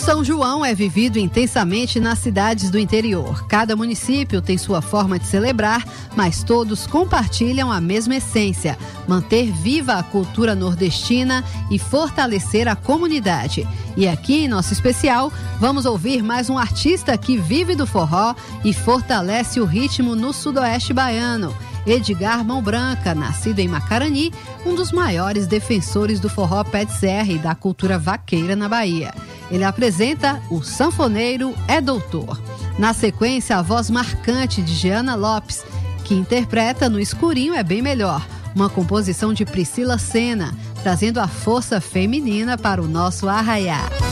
São João é vivido intensamente nas cidades do interior. Cada município tem sua forma de celebrar, mas todos compartilham a mesma essência: manter viva a cultura nordestina e fortalecer a comunidade. E aqui, em nosso especial, vamos ouvir mais um artista que vive do forró e fortalece o ritmo no sudoeste baiano. Edgar Mão Branca, nascido em Macarani, um dos maiores defensores do forró pé de serra e da cultura vaqueira na Bahia. Ele apresenta O Sanfoneiro é Doutor. Na sequência, a voz marcante de Jeana Lopes, que interpreta No Escurinho é Bem Melhor, uma composição de Priscila Senna, trazendo a força feminina para o nosso arraiá.